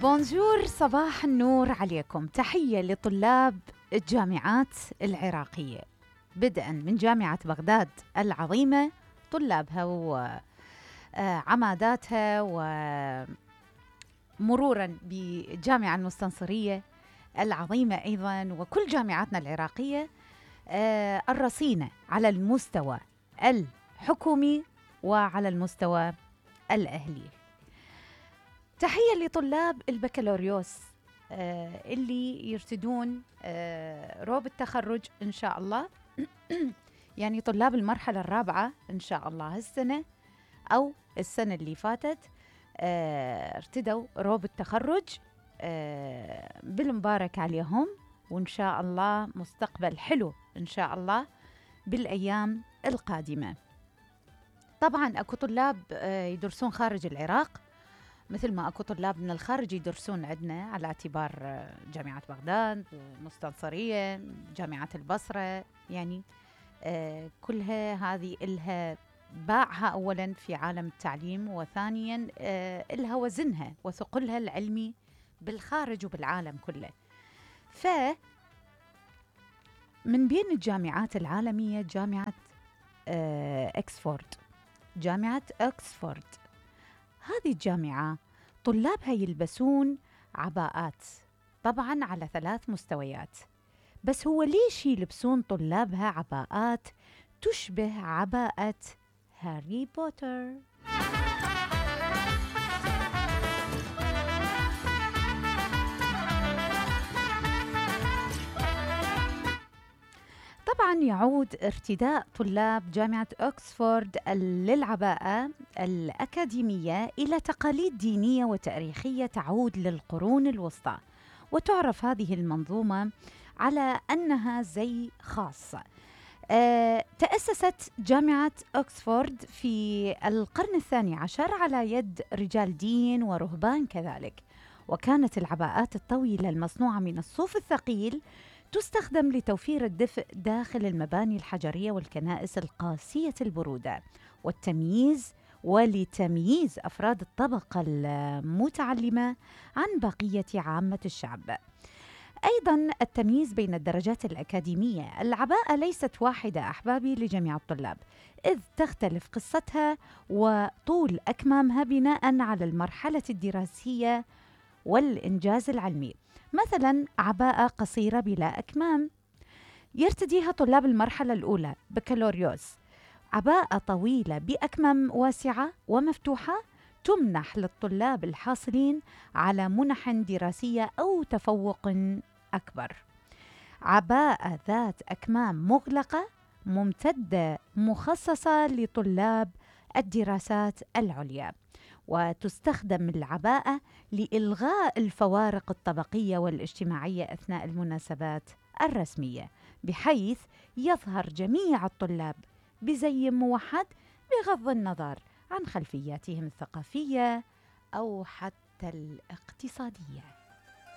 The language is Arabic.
بونجور، صباح النور عليكم. تحية لطلاب الجامعات العراقية، بدءا من جامعة بغداد العظيمة، طلابها وعماداتها، ومرورا بالجامعة المستنصرية العظيمة أيضا، وكل جامعاتنا العراقية الرصينة على المستوى الحكومي وعلى المستوى الأهلي. تحية لطلاب البكالوريوس اللي يرتدون روب التخرج إن شاء الله يعني طلاب المرحلة الرابعة إن شاء الله السنة أو السنة اللي فاتت ارتدوا روب التخرج، بالمبارك عليهم، وإن شاء الله مستقبل حلو إن شاء الله بالأيام القادمة. طبعا أكو طلاب يدرسون خارج العراق، مثل ما أكو طلاب من الخارج يدرسون عندنا، على اعتبار جامعة بغداد، مستنصرية، جامعة البصرة، يعني كلها هذه إلها باعها أولا في عالم التعليم، وثانيا إلها وزنها وثقلها العلمي بالخارج وبالعالم كله. فمن بين الجامعات العالمية جامعة جامعة أكسفورد. هذه الجامعة طلابها يلبسون عباءات، طبعا على 3 مستويات. بس هو ليش يلبسون طلابها عباءات تشبه عباءة هاري بوتر؟ طبعا يعود ارتداء طلاب جامعة أكسفورد للعباءة الأكاديمية إلى تقاليد دينية وتاريخية تعود للقرون الوسطى، وتعرف هذه المنظومة على أنها زي خاص. تأسست جامعة أكسفورد في القرن 12 على يد رجال دين ورهبان كذلك، وكانت العباءات الطويلة المصنوعة من الصوف الثقيل تستخدم لتوفير الدفء داخل المباني الحجرية والكنائس القاسية البرودة، والتمييز ولتمييز أفراد الطبقة المتعلمة عن بقية عامة الشعب. أيضا التمييز بين الدرجات الأكاديمية. العباءة ليست واحدة أحبابي لجميع الطلاب، إذ تختلف قصتها وطول أكمامها بناء على المرحلة الدراسية والإنجاز العلمي. مثلا عباءة قصيرة بلا أكمام يرتديها طلاب المرحلة الأولى بكالوريوس. عباءة طويلة بأكمام واسعة ومفتوحة تمنح للطلاب الحاصلين على منح دراسية أو تفوق أكبر. عباءة ذات أكمام مغلقة ممتدة مخصصة لطلاب الدراسات العليا، وتستخدم العباءة لإلغاء الفوارق الطبقية والاجتماعية أثناء المناسبات الرسمية، بحيث يظهر جميع الطلاب بزي موحد بغض النظر عن خلفياتهم الثقافية أو حتى الاقتصادية.